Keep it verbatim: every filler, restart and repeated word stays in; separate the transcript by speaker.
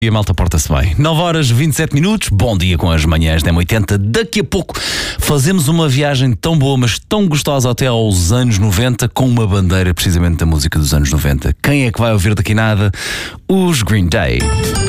Speaker 1: E a malta porta-se bem. nove horas e vinte e sete minutos, bom dia com as manhãs da M oitenta. Daqui a pouco fazemos uma viagem tão boa, mas tão gostosa até aos anos noventa, com uma bandeira precisamente da música dos anos noventa. Quem é que vai ouvir daqui nada? Os Green Day.